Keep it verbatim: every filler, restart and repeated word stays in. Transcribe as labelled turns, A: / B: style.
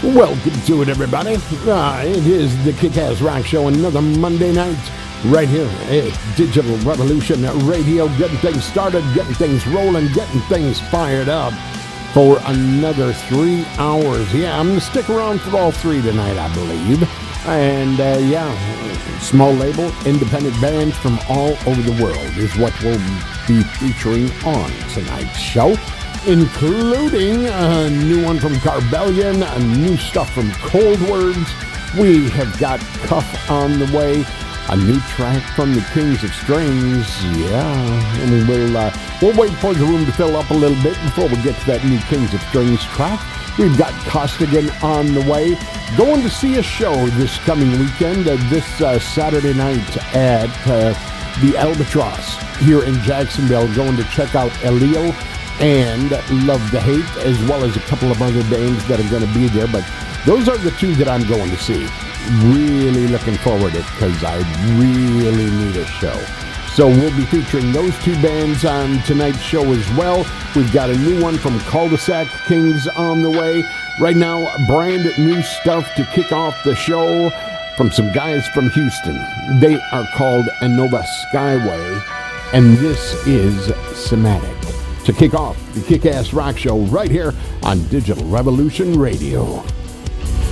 A: Welcome to it, everybody. Uh, it is the Kick-Ass Rock Show, another Monday night, right here at Digital Revolution Radio, getting things started, getting things rolling, getting things fired up for another three hours. Yeah, I'm going to stick around for all three tonight, I believe. And, uh, yeah, small label, independent bands from all over the world is what we'll be featuring on tonight's show, including a new one from Carbellion, a new stuff from Cold Words. We have got Cuff on the way, a new track from the Kings of Strings. Yeah, and we'll uh, we'll wait for the room to fill up a little bit before we get to that new Kings of Strings track. We've got Costigan on the way, going to see a show this coming weekend, uh, this uh, Saturday night at uh, the Albatross here in Jacksonville, going to check out Elio and Love the Hate, as well as a couple of other bands that are going to be there. But those are the two that I'm going to see. Really looking forward to it because I really need a show. So we'll be featuring those two bands on tonight's show as well. We've got a new one from Cul-de-sac Kings on the way. Right now, brand new stuff to kick off the show from some guys from Houston. They are called Anova Skyway, and this is Somatic. To kick off the Kick-Ass Rock Show right here on Digital Revolution Radio.